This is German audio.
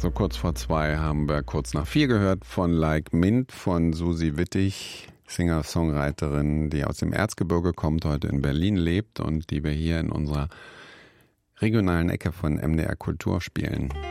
So kurz vor 2 haben wir kurz nach 4 gehört von Like Mint von Susi Wittig, Singer-Songwriterin, die aus dem Erzgebirge kommt, heute in Berlin lebt und die wir hier in unserer regionalen Ecke von MDR Kultur spielen.